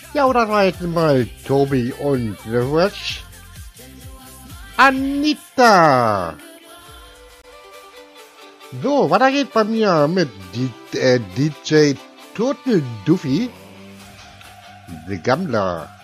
Ja, das war jetzt mal Tobi und The Rush. Anita. So, weiter geht bei mir mit DJ Turtle Duffy, The Gambler.